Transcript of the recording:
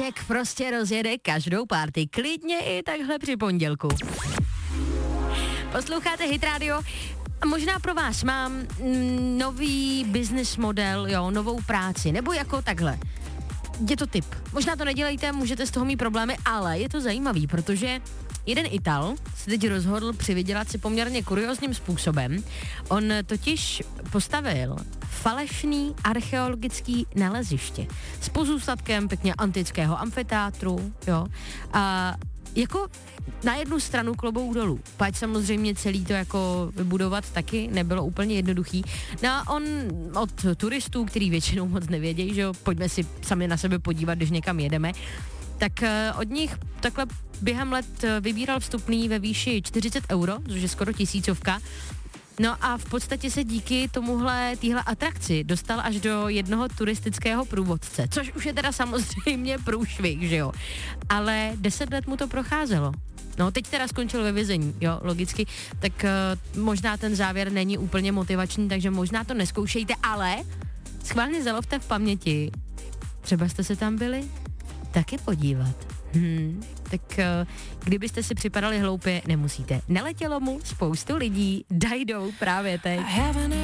Jack prostě rozjede každou party, klidně i takhle při pondělku. Posloucháte Hit Radio. Možná pro vás mám nový business model, jo, novou práci, nebo jako takhle. Je to tip. Možná to nedělejte, můžete z toho mít problémy, ale je to zajímavý, protože jeden Ital se teď rozhodl přivydělat si poměrně kuriózním způsobem. On totiž postavil falešný archeologický naleziště s pozůstatkem pěkně antického amfiteátru, jo, a jako na jednu stranu klobouk dolů. Pať samozřejmě celý to jako vybudovat taky nebylo úplně jednoduchý. No a on od turistů, který většinou moc nevědějí, že jo, pojďme si sami na sebe podívat, když někam jedeme, tak od nich takhle během let vybíral vstupný ve výši 40 €, což je skoro 1000. No a v podstatě se díky téhle atrakci dostal až do jednoho turistického průvodce, což už je teda samozřejmě průšvih, že jo. Ale 10 let mu to procházelo. No, teď teda skončil ve vězení, jo, logicky, tak možná ten závěr není úplně motivační, takže možná to nezkoušejte, ale schválně zalovte v paměti, třeba jste se tam byli taky podívat. Tak kdybyste si připadali hloupě, nemusíte. Neletělo mu spoustu lidí, dajdou právě teď.